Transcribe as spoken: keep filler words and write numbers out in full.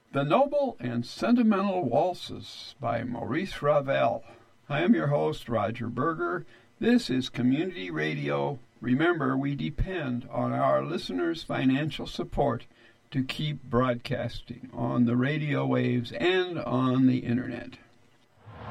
The Noble and Sentimental Waltzes by Maurice Ravel. I am your host, Roger Berger. This is Community Radio. Remember, we depend on our listeners' financial support to keep broadcasting on the radio waves and on the internet.